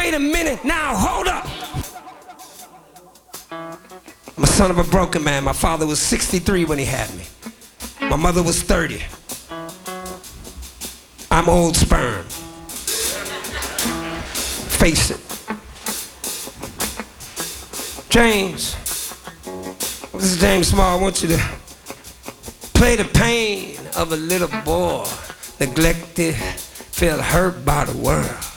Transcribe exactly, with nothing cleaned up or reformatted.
wait a minute, now hold up. I'm a son of a broken man. My father was sixty-three when he had me. My mother was thirty. I'm old sperm. Face it. James, this is James Small. I want you to play the pain of a little boy, neglected, felt hurt by the world.